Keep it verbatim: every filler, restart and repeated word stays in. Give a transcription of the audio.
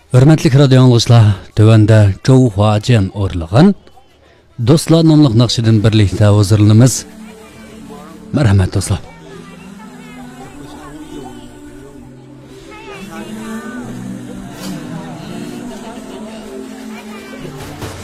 Hürmetli radyo anlayışlar, tövende Zhou Huajian orlagan Dostlar namlıq naqşidin birlikte hazırlanımız. Merhamet dostlar.